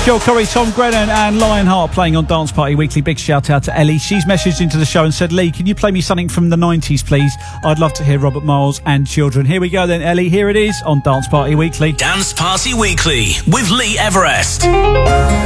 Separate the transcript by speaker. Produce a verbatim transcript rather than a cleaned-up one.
Speaker 1: Joel Corey, Tom Grennan and Lionheart playing on Dance Party Weekly. Big shout out to Ellie. She's messaged into the show and said, Lee, can you play me something from the nineties, please? I'd love to hear Robert Miles and Children. Here we go then, Ellie. Here it is on Dance Party Weekly.
Speaker 2: Dance Party Weekly with Lee Everest.